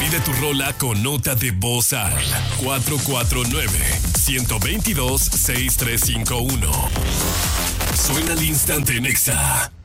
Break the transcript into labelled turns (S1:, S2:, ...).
S1: Pide tu rola con nota de voz al 449-122-6351. Suena al instante en Exa.